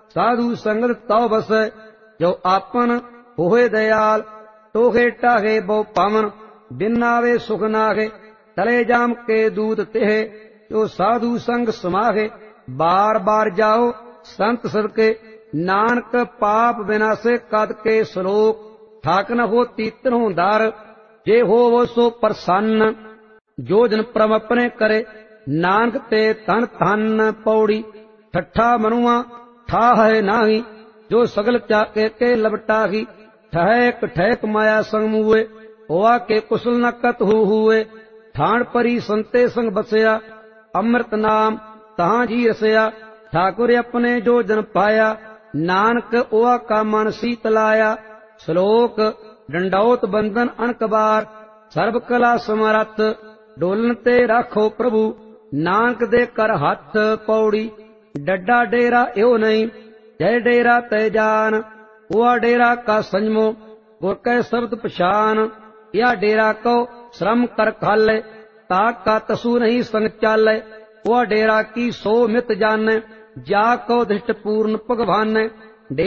साधु संगत तौ बसै। जो आपन होए दयाल, तोहे टाहे बहु पावन। बिन आवे सुख नागे, तले जाम के दूत तेहे। जो साधु संग समागे, बार बार जाओ संत सदके। नानक पाप विनाशे कद के श्लोक, ठाक न हो तीतनों दार। जे हो वो सो प्रसन्न, जो जन परम अपने करे। नानक ते तन धन पौड़ी, ठट्ठा मनुआ ठा है नाही। जो सगल चाके के लबटाही, ठहक ठहक माया संग मुए। होआ के कुशल न कत हुए, ठाण परी संते संग बसया। अमृत नाम तहां जी रसया, ठाकुर अपने जो जन पाया। नानक ओआ का मन शीतलाया। श्लोक डंडौत बंदन अनक बार, सर्व कला समरथ। डोलन ते राखो प्रभु, नानक दे कर हथ पौड़ी। डड्डा डेरा एहो नहीं, जय डेरा तै जान। ओआ डेरा का संजमो, गुर कै शब्द पछान। या डेरा को श्रम कर खाले, ताक का तसु नहीं संग चाले। ओआ डेरा की सो मित जाने, जा को दृष्ट पूर्ण भगवान।